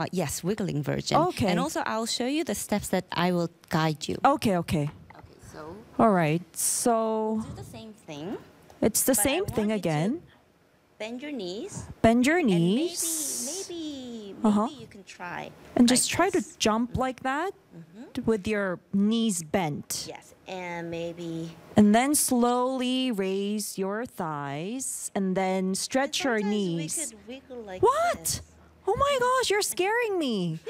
Yes, wiggling version. Okay. And also, I'll show you the steps that I will guide you. Okay. Okay, so All right. So do the same thing. it's the But I same want thing you to again. Bend your knees. Bend your And knees. maybe Uh-huh. you can try. And like just try to this. jump like that with your knees bent. Yes, and maybe And then slowly raise your thighs and then stretch your sometimes knees. we could wiggle like What? this. Oh my gosh, you're scaring me.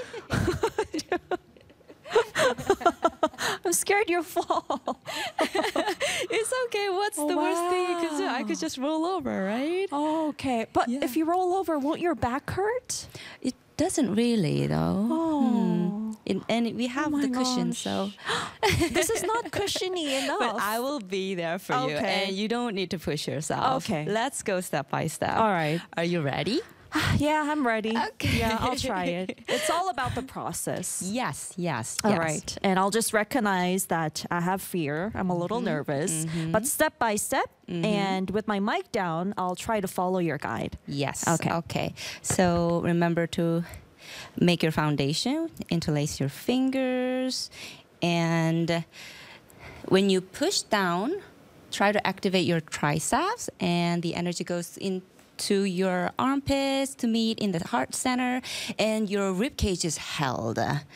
I'm scared you'll fall. It's okay. What's the worst thing you could do? I could just roll over, right? Oh, okay. But Yeah. if you roll over, won't your back hurt? It doesn't really, though. Oh. And we have my the cushion, gosh. so. This is not cushiony enough. But I will be there for you, Okay. and you don't need to push yourself. Okay. Let's go step by step. All right. Are you ready? Yeah, I'm ready. Okay. Yeah, I'll try it. It's all about the process. Yes, yes, All yes. right. And I'll just recognize that I have fear. I'm a little nervous. But step by step, and with my mic down, I'll try to follow your guide. Yes. Okay. Okay. So remember to make your foundation, interlace your fingers, and when you push down, try to activate your triceps, and the energy goes into your armpits to meet in the heart center, and your rib cage is held.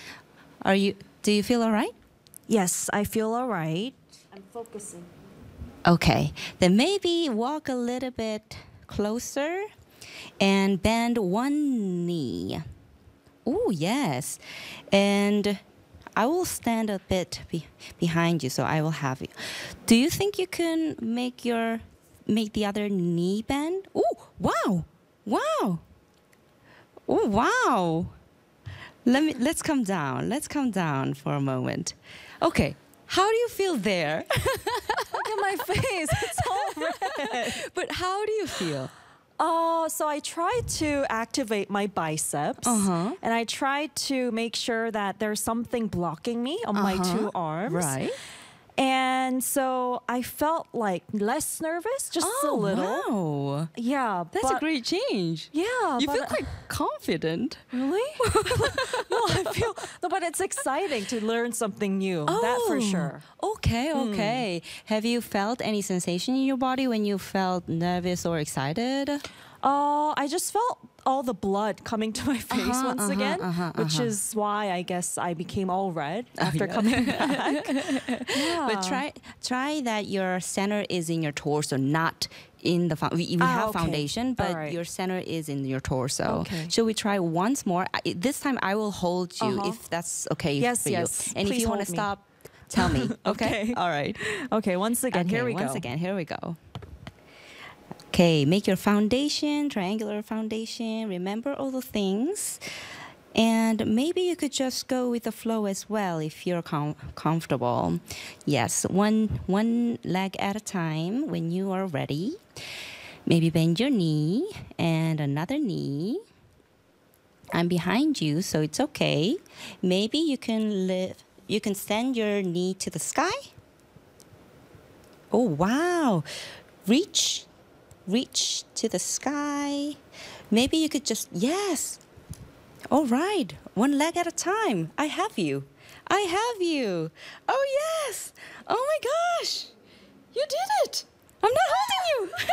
Do you feel all right? Yes, I feel all right. I'm focusing. Okay, then maybe walk a little bit closer and bend one knee. Oh, yes. And I will stand a bit behind you, so I will have you. Do you think you can make the other knee bend? Oh, wow. Wow. Oh, wow. Let's come down. Let's come down for a moment. Okay. How do you feel there? Look at my face. It's all red. But how do you feel? So I tried to activate my biceps, and I tried to make sure that there's something blocking me on my two arms. Right. And so I felt like less nervous, just a little. Wow. Yeah. That's a but- great change. Yeah. You but- feel quite confident. Really? No, I feel no, but it's exciting to learn something new. That for sure. Okay, okay. Have you felt any sensation in your body when you felt nervous or excited? I just felt all the blood coming to my face once again, which is why I guess I became all red after coming back. Yeah. But try that your center is in your torso, not in the we have okay. foundation, but All right. your center is in your torso. Okay. Shall we try once more? This time I will hold you if that's okay Yes, for you. yes. And if Please you want to hold me. stop, tell me. Okay. All right. Okay, once again, here we go. Once again, here we go. Okay, make your foundation, triangular foundation. Remember all the things. And maybe you could just go with the flow as well if you're comfortable. Yes, one leg at a time when you are ready. Maybe bend your knee and another knee. I'm behind you, so it's okay. Maybe you can send your knee to the sky. Oh, wow. Reach to the sky. Maybe you could just, yes. All right, one leg at a time. I have you. Oh, yes. Oh, my gosh. You did it. I'm not holding you.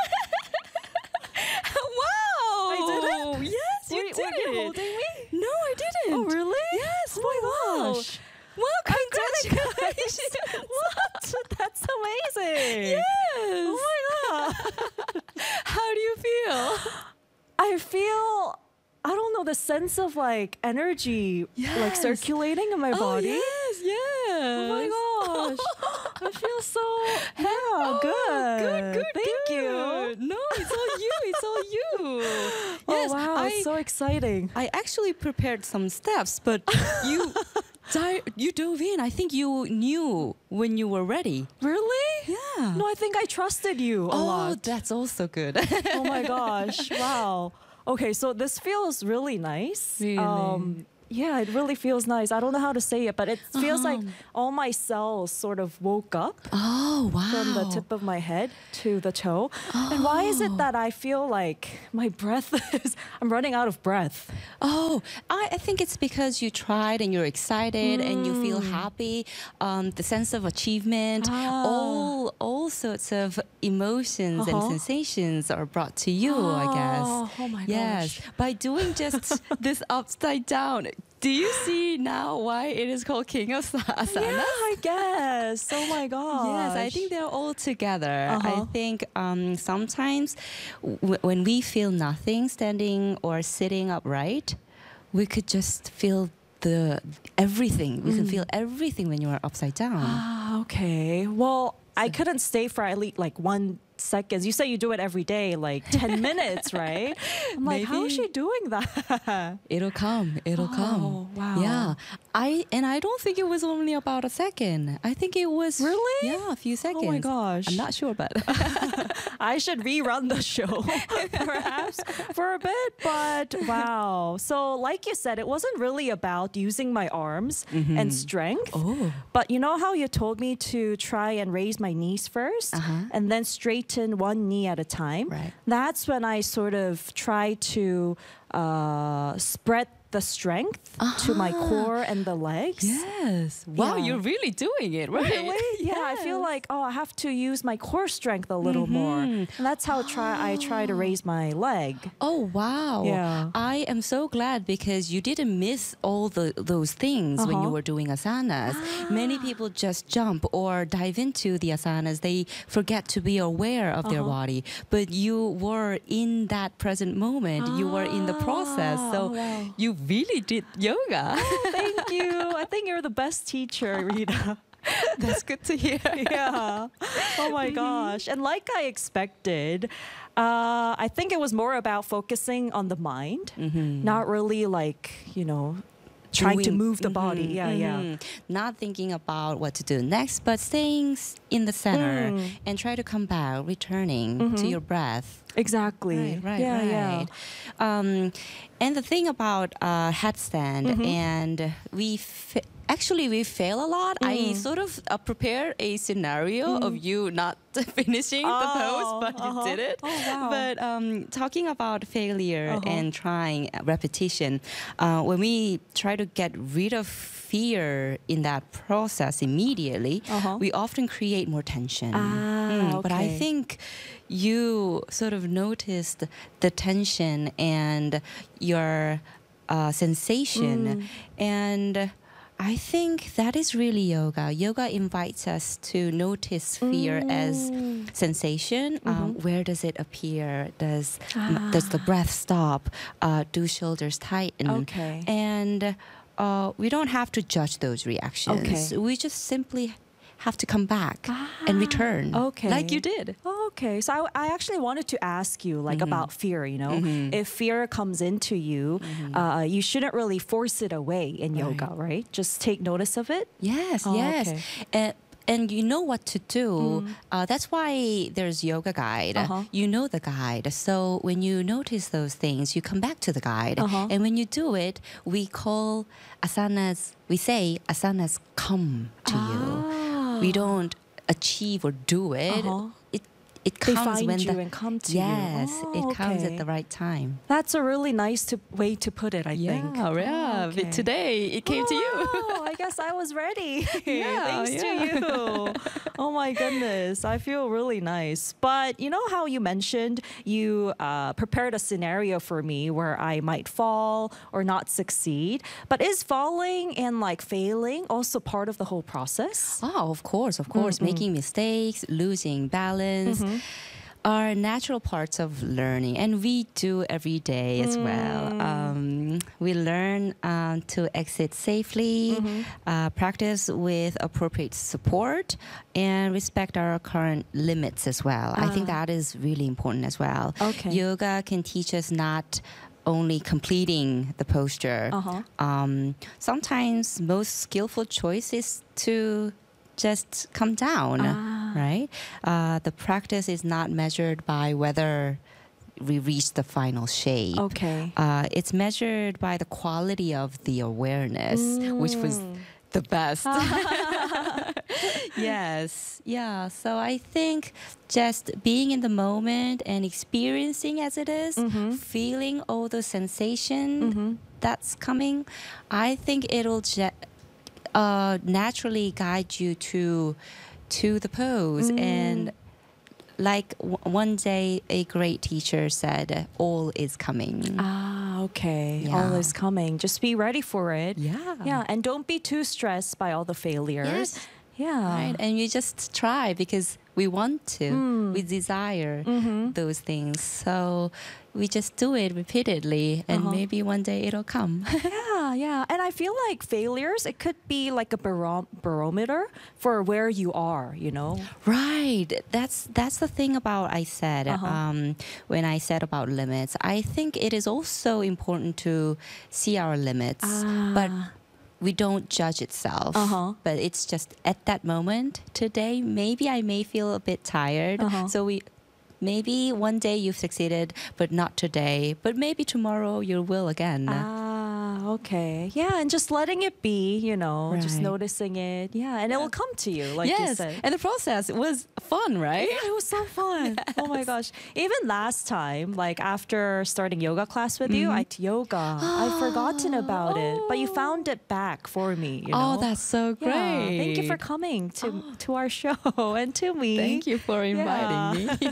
Wow. I did it? Yes, you Were did you it. holding me? No, I didn't. Oh, really? Yes. Oh my wow. gosh. Wow, congratulations. What? That's amazing. Yes. Oh my god. How do you feel? I feel, I don't know, the sense of like energy like Yes. circulating in my body. Yes, yes. Oh my gosh. I feel so good. Good. Thank you. No, it's all you. It's all you. Yes, Oh wow, it's so exciting. I actually prepared some steps, but you dove in. I think you knew when you were ready. Really? Yeah. No, I think I trusted you a lot. That's also good. Oh my gosh. Wow. Okay, so this feels really nice. Really? yeah, it really feels nice. I don't know how to say it, but it feels like all my cells sort of woke up Oh, wow. from the tip of my head to the toe. And why is it that I feel like my breath I'm running out of breath? Oh, I think it's because you tried and you're excited and you feel happy. The sense of achievement, all sorts of emotions and sensations are brought to you, I guess. Oh my Yes, gosh. by doing just this upside down. Do you see now why it is called King of Asanas? Yeah, I guess. Oh my gosh. Yes, I think they're all together. Uh-huh. I think sometimes when we feel nothing standing or sitting upright, we could just feel everything. We can feel everything when you are upside down. Ah, okay. Well, I couldn't stay for at least like 1 second. You say you do it every day, like 10 minutes, right? I'm like, how is Maybe. she doing that? It'll come. It'll come. Oh, wow. Yeah. I don't think it was only about a second. I think it was Really? Yeah, a few seconds. Oh my gosh. I'm not sure, but I should rerun the show perhaps for a bit, but wow. So like you said, it wasn't really about using my arms and strength. Oh. But you know how you told me to try and raise my knees 1st and then straighten one knee at a time? Right. That's when I sort of try to spread the strength to my core and the legs. Yes. Wow, Yeah. you're really doing it, right? Really? Yeah, I feel like, I have to use my core strength a little more. And that's how I try to raise my leg. Oh, wow. Yeah. I am so glad because you didn't miss all those things when you were doing asanas. Many people just jump or dive into the asanas. They forget to be aware of their body. But you were in that present moment. You were in the process. So wow. you really did yoga. Thank you. I think you're the best teacher, Rita. That's good to hear. Yeah. Oh my gosh. And like I expected, I think it was more about focusing on the mind, not really like, trying to move the body. Yeah. Not thinking about what to do next, but staying in the center and try to come back, returning to your breath. Exactly. Right. Yeah. And the thing about headstand, and we fail a lot. I sort of prepared a scenario of you not finishing the pose, but you did it. Oh, wow. But talking about failure and trying repetition, when we try to get rid of fear in that process immediately, we often create more tension. But I okay. think you sort of noticed the tension and your sensation. And I think that is really yoga. Yoga invites us to notice fear as sensation. Where does it appear? Does the breath stop? Do shoulders tighten? Okay. And we don't have to judge those reactions. Okay. We just simply have to come back and return. Okay. Like you did. Okay, so I actually wanted to ask you about fear, If fear comes into you, you shouldn't really force it away in yoga, right? Just take notice of it? Yes, Oh, yes. okay. And you know what to do. That's why there's yoga guide. You know the guide. So when you notice those things, you come back to the guide. And when you do it, we say asanas come to you. We don't achieve or do it. It They comes find when you and come to you. yes, it comes okay. at the right time. That's a really nice way to put it, I think. Yeah. Okay. Today it came to you. Oh, I guess I was ready. Thanks yeah. to you. Oh my goodness. I feel really nice. But you know how you mentioned you prepared a scenario for me where I might fall or not succeed. But is falling and failing also part of the whole process? Oh, of course. Making mistakes, losing balance are natural parts of learning, and we do every day as well. We learn to exit safely, practice with appropriate support, and respect our current limits as well. I think that is really important as well. Okay. Yoga can teach us not only completing the posture. Sometimes most skillful choice is to just come down, right? The practice is not measured by whether we reach the final shape. Okay. It's measured by the quality of the awareness, which was the best. Yes. Yeah. So I think just being in the moment and experiencing as it is, feeling all the sensation that's coming, I think it'll naturally guide you to the pose. And like one day a great teacher said, all is coming. Ah, okay. Yeah. All is coming. Just be ready for it. Yeah. Yeah. And don't be too stressed by all the failures. Yes. Yeah. Right. And you just try because we want to, we desire those things. So we just do it repeatedly and maybe one day it'll come. Yeah, yeah. And I feel like failures, it could be like a barometer for where you are, you know? Right. That's the thing about I said when I said about limits. I think it is also important to see our limits, but we don't judge itself. But it's just at that moment today, maybe I may feel a bit tired. So maybe one day you've succeeded, but not today. But maybe tomorrow you will again. Okay. Yeah, and just letting it be, you know, just Right. noticing it. Yeah, and it will come to you, like you Yes. said. And the process was fun, right? Yeah, it was so fun. Oh my gosh. Even last time, like after starting yoga class with you, I did yoga. I'd forgotten about it, but you found it back for me, you know? Oh, that's so great. Yeah. Thank you for coming to our show and to me. Thank you for inviting me.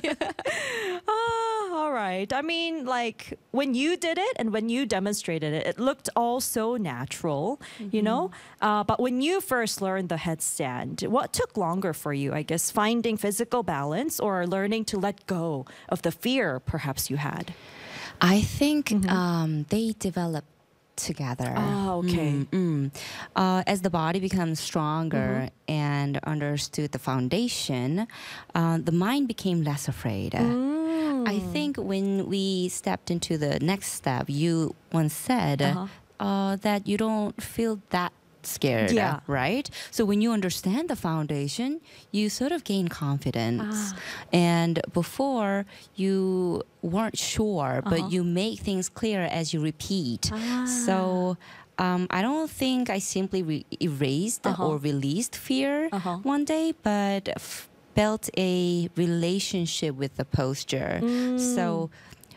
All right. I mean, like when you did it and when you demonstrated it, it looked all so natural, you know? But when you first learned the headstand, what took longer for you? I guess finding physical balance or learning to let go of the fear perhaps you had? I think they develop together. Oh, okay. As the body becomes stronger and understood the foundation, the mind became less afraid. I think when we stepped into the next step, you once said that you don't feel that scared, Yeah. right? So when you understand the foundation, you sort of gain confidence. And before, you weren't sure, but you make things clear as you repeat. So I don't think I simply erased or released fear one day, but built a relationship with the posture. So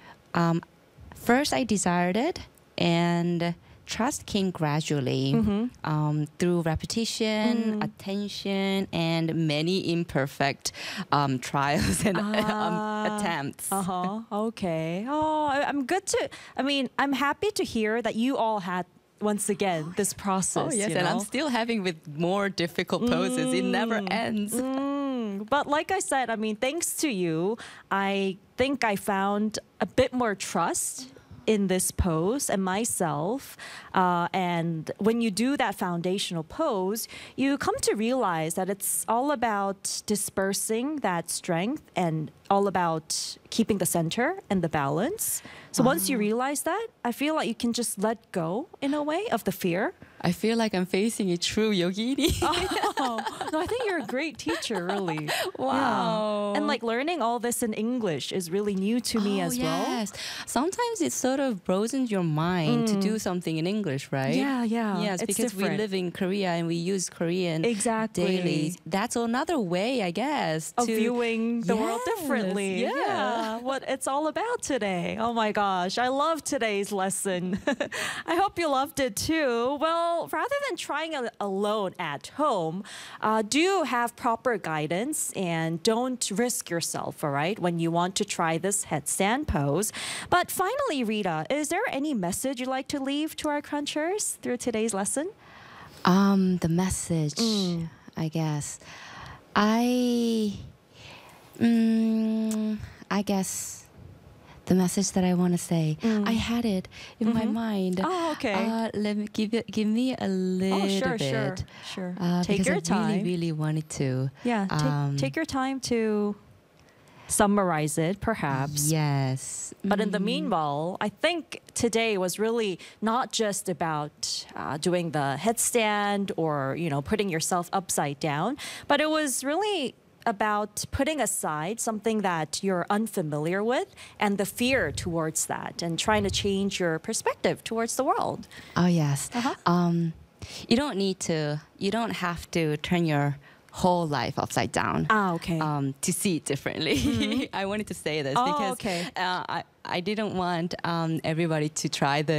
first I desired it, and trust came gradually through repetition, attention, and many imperfect trials and attempts. Okay. Oh, I'm happy to hear that you all had, once again, this process. Oh, yes, you and I'm know? still having with more difficult poses. It never ends. But like I said, I mean, thanks to you, I think I found a bit more trust in this pose and myself. And when you do that foundational pose, you come to realize that it's all about dispersing that strength and all about keeping the center and the balance. So once you realize that, I feel like you can just let go in a way of the fear. I feel like I'm facing a true yogini. Oh, no, I think you're a great teacher, really. Wow. Yeah. And like learning all this in English is really new to me as well. Yes. Sometimes it sort of broadens your mind to do something in English, right? Yeah, yeah. Yes, It's because we different. live in Korea and we use Korean Exactly. daily. That's another way, I guess, Of to viewing the world Yes, differently. yeah. What it's all about today. Oh my gosh, I love today's lesson. I hope you loved it too. Well, rather than trying it alone at home, do have proper guidance and don't risk yourself, all right, when you want to try this headstand pose. But finally, Rita, is there any message you'd like to leave to our crunchers through today's lesson? The message, I guess. I guess the message that I want to say, I had it in my mind. Oh, okay. Let me give me a little sure, bit. sure. Take because your I time. really wanted to. Yeah, take your time to summarize it, perhaps. Yes. But in the meanwhile, I think today was really not just about doing the headstand or, you know, putting yourself upside down, but it was really about putting aside something that you're unfamiliar with and the fear towards that and trying to change your perspective towards the world. Oh, yes. You don't have to turn your whole life upside down. Okay. To see it differently. I wanted to say this because okay. I didn't want everybody to try this.